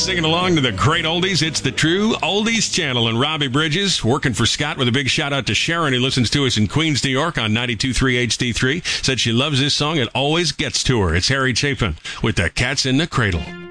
singing along to the great oldies. It's the True Oldies Channel, and Robbie Bridges working for Scott with a big shout out to Sharon, who listens to us in Queens, New York on 92.3 HD3. Said she loves this song. It always gets to her. It's Harry Chapin with the Cats in the Cradle.